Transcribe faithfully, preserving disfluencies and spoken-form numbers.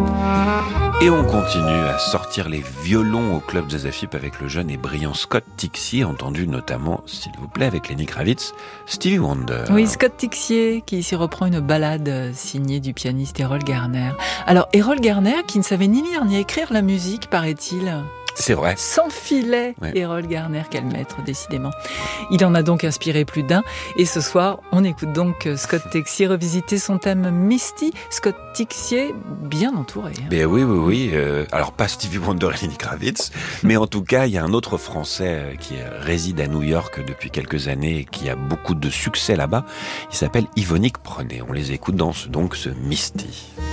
Et on continue à sortir les violons au club Jazz F I P avec le jeune et brillant Scott Tixier, entendu notamment, s'il vous plaît, avec Lenny Kravitz, Stevie Wonder. Oui, Scott Tixier, qui ici reprend une ballade signée du pianiste Errol Garner. Alors, Errol Garner, qui ne savait ni lire ni écrire la musique, paraît-il. C'est vrai. Sans filet, ouais. Errol Garner, quel maître, décidément. Il en a donc inspiré plus d'un. Et ce soir, on écoute donc Scott Tixier revisiter son thème Misty. Scott Tixier, bien entouré. Hein. Ben oui, oui, oui. Euh, alors, pas Stevie Wonder et Lenny Kravitz, mais en tout cas, il y a un autre Français qui réside à New York depuis quelques années et qui a beaucoup de succès là-bas. Il s'appelle Yvonique Prenet. On les écoute dans ce, donc ce Misty.